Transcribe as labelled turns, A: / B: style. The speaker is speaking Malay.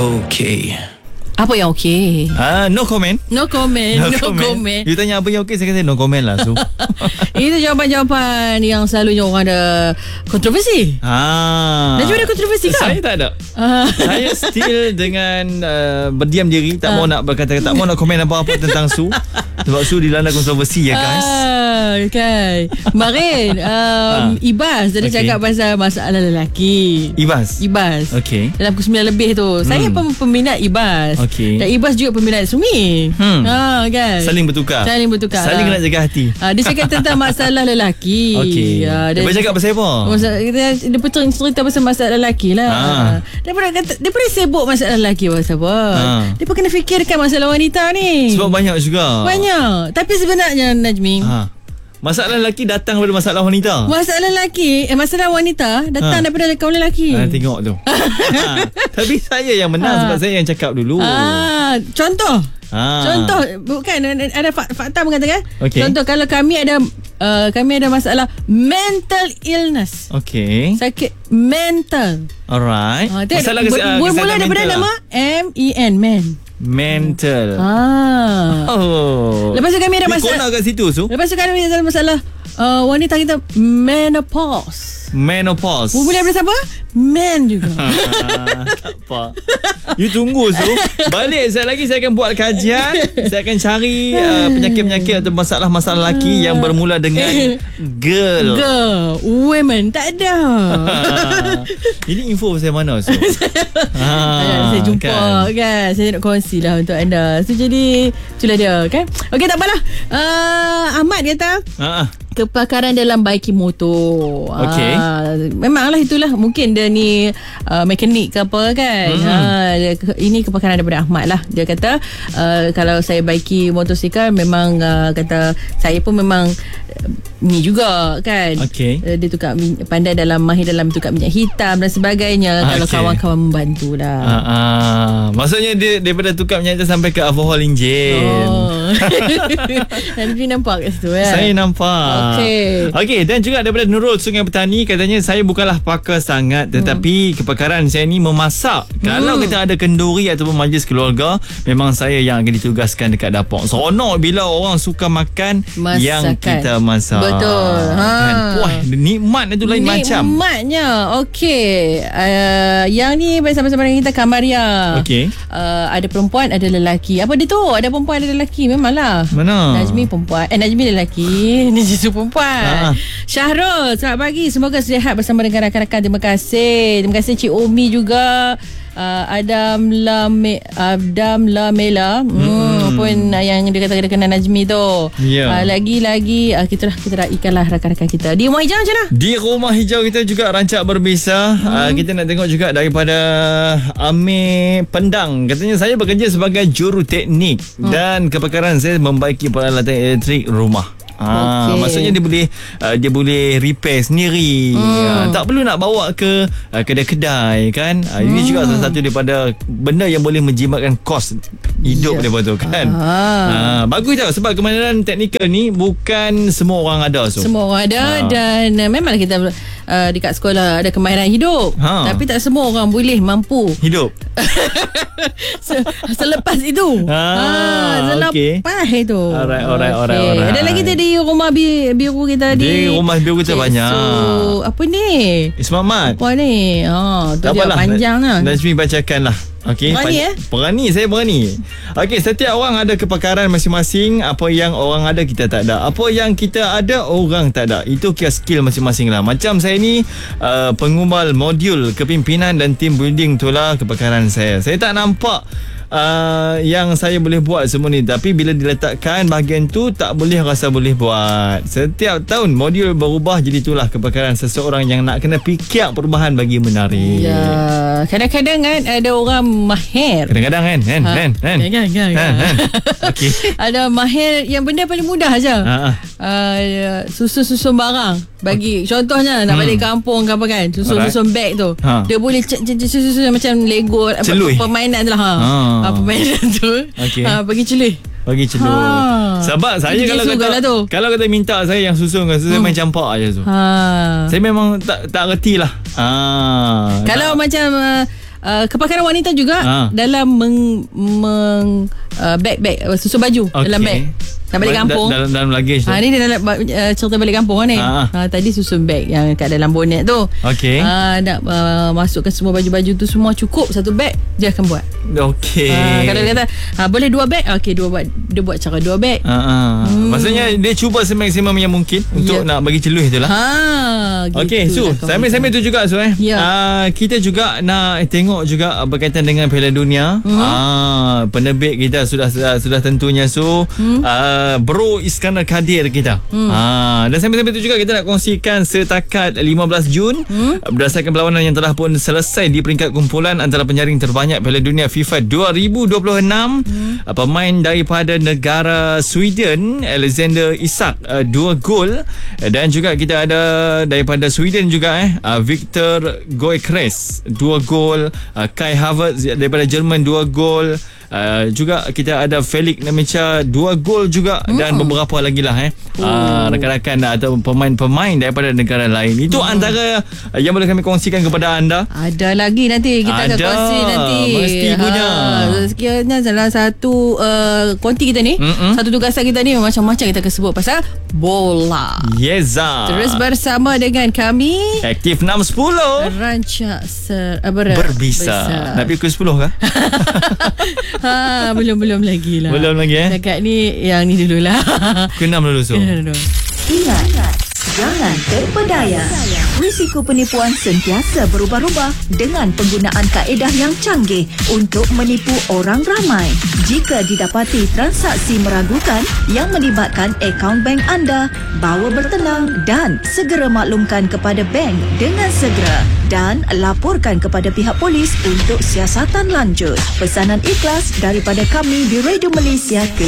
A: okey?
B: Apa yang okey?
A: No comment.
B: No comment.
A: You tanya apa yang okey, saya kata no comment lah. So
B: itu jawapan-jawapan yang selalunya orang ada kontroversi. Najmi ada kontroversi ke?
A: Saya tak ada. Saya still dengan berdiam diri, tak mau nak berkata, tak mau nak komen apa-apa tentang Su. Sebab Su dilanda kontroversi ya guys.
B: Okay. Kemarin Ibas dia cakap pasal masalah lelaki.
A: Ibas. Okay.
B: Dalam pukul 9 lebih tu. Saya pun peminat Ibas.
A: Okay.
B: Dan Ibas juga peminat Sumi. Kan.
A: Saling bertukar. Saling nak jaga hati.
B: Dia cakap tentang masalah lelaki.
A: Okay. Dia cakap pasal apa?
B: Dia pun cerita pasal masalah lelaki lah. Dia pun sibuk masalah lelaki pasal apa. Dia pun kena fikirkan masalah wanita ni.
A: Sebab banyak juga.
B: Tapi sebenarnya Najmi,
A: masalah lelaki datang daripada masalah wanita.
B: Masalah wanita datang daripada kaum lelaki.
A: Tengok tu. Tapi saya yang menang sebab saya yang cakap dulu.
B: Contoh, bukan ada fakta mengatakan. Contoh, kalau kami ada masalah mental illness. Sakit mental.
A: Alright.
B: Masalah bermula daripada nama MEN, mental. Lepas tu kami ada masalah.
A: Kau nak kat situ so?
B: Lepas tu kami ada masalah wanita kita menopause. Boleh daripada siapa? Men juga.
A: Tak apa. You tunggu so. Balik saya akan buat kajian. Saya akan cari penyakit-penyakit atau masalah-masalah lelaki yang bermula dengan girl,
B: women. Tak ada.
A: Ini info saya mana so?
B: Saya jumpa kan. Saya nak kongsi lah untuk anda. So jadi itulah dia kan. Okey, tak apalah. Ahmad kata kepakaran dalam baiki motor. Memanglah itulah. Mungkin dia ni mekanik ke apa kan. Ini kepakaran daripada Ahmad lah. Dia kata kalau saya baiki motosikal, memang kata saya pun memang ni juga kan. Dia tukar pandai mahir dalam tukar minyak hitam dan sebagainya. Kalau kawan-kawan membantu lah.
A: Maksudnya dia daripada tukar minyak hitam sampai ke alcohol engine.
B: Nanti nampak kat situ kan.
A: Saya nampak. Okey, dan juga daripada Nurul Sungai Petani, katanya saya bukanlah pakar sangat, tetapi kepakaran saya ni memasak. Kalau kita ada kenduri ataupun majlis keluarga, memang saya yang akan ditugaskan dekat dapur. Seronok bila orang suka makan yang kita masak.
B: Betul.
A: Wah, nikmat itu lain macam.
B: Nikmatnya. Okey. Yang ni bersama-sama dengan kita Kamaria. Ada perempuan, ada lelaki. Apa dia tu? Ada perempuan, ada lelaki. Memanglah.
A: Mana?
B: Najmi perempuan. Najmi lelaki. Ni justru perempuan. Syahrul, selamat pagi. Semoga sihat bersama dengan rakan-rakan. Terima kasih Cik Umi juga. Adam Lamela pun yang dia kata dia kenal Najmi tu. Lagi-lagi kita raikanlah rakan-rakan kita. Di Rumah Hijau macam mana?
A: Di Rumah Hijau kita juga rancak berbisa. Kita nak tengok juga daripada Amir Pendang. Katanya saya bekerja sebagai juru teknik dan kepakaran saya membaiki peralatan elektrik rumah. Maksudnya dia boleh repair sendiri. Tak perlu nak bawa ke kedai-kedai kan. Ini juga salah satu daripada benda yang boleh menjimatkan kos hidup daripada tu kan. Bagus tau, sebab kemahiran teknikal ni bukan semua orang ada.
B: Semua orang ada. Dan memang kita dekat sekolah ada kemahiran hidup, tapi tak semua orang boleh mampu hidup selepas itu. Selepas itu. Alright. Ada lagi tadi rumah biru kita
A: di rumah biru kita banyak.
B: So apa ni?
A: Ismamat.
B: Apa ni? Tu dia panjang lah.
A: Najmi bacakan lah. Berani, saya berani. Setiap orang ada kepakaran masing-masing. Apa yang orang ada kita tak ada. Apa yang kita ada orang tak ada. Itu kira skill masing-masing lah. Macam saya ni pengubal modul kepimpinan dan team building, itulah kepakaran saya. Saya tak nampak yang saya boleh buat semua ni, tapi bila diletakkan bahagian tu tak boleh rasa boleh buat. Setiap tahun modul berubah, jadi itulah kepakaran seseorang yang nak kena fikir perubahan bagi menarik.
B: Kadang-kadang kan ada orang mahir.
A: Kadang-kadang kan.
B: Ada mahir yang benda paling mudah aja. Susun barang. Bagi contohnya nak balik kampung ke apa kan, susun beg tu. Dia boleh susun macam Lego, permainan tu lah. Permainan tu bagi celuh. Sebab saya kalau kata minta saya yang susun, saya main campak aja tu. Saya memang tak reti lah. Kalau macam kepakaran wanita juga dalam bag susun baju dalam bag. Nak balik kampung
A: dalam luggage tu.
B: Ni dia dalam cerita balik kampung ni. Tadi susun beg yang kat dalam bonet tu.
A: Okey.
B: Nak masukkan semua baju-baju tu semua cukup satu beg dia akan buat.
A: Okey.
B: Kalau dia kata boleh 2 beg, okey dia buat cara 2 beg.
A: Maksudnya dia cuba semaksimum yang mungkin untuk nak bagi celuh itulah. Okey, Su, sambil tu juga Su kita juga nak tengok juga berkaitan dengan Piala Dunia. Penerbit kita sudah tentunya Su. Bro Iskandar Kadir kita. Dan sambil-sambil itu juga kita nak kongsikan setakat 15 Jun berdasarkan perlawanan yang telah pun selesai di peringkat kumpulan antara penjaring terbanyak Piala Dunia FIFA 2026. Pemain daripada negara Sweden Alexander Isak 2 gol, dan juga kita ada daripada Sweden juga Victor Gyökeres 2 gol, Kai Havertz daripada Jerman 2 gol. Juga kita ada Felix Nmecha 2 gol juga, dan beberapa lagi lah rakan-rakan atau pemain-pemain daripada negara lain. Itu antara yang boleh kami kongsikan kepada anda.
B: Ada lagi nanti kita akan kongsi nanti.
A: Mesti punya.
B: Sekiranya salah satu konti kita ni, satu tugasan kita ni macam-macam kita akan sebut pasal bola.
A: Yes.
B: Terus bersama dengan kami
A: Aktif 610
B: Rancak
A: berbisa. Nak pergi ke 10 kah?
B: Belum lagi lah.
A: Belum lagi
B: Dekat ni yang ni dululah.
A: Ke 6 dulu so.
C: Ingat, jangan terpedaya. Risiko penipuan sentiasa berubah-ubah dengan penggunaan kaedah yang canggih untuk menipu orang ramai. Jika didapati transaksi meragukan yang melibatkan akaun bank anda, bawa bertenang dan segera maklumkan kepada bank dengan segera dan laporkan kepada pihak polis untuk siasatan lanjut. Pesanan ikhlas daripada kami di Radio Malaysia ke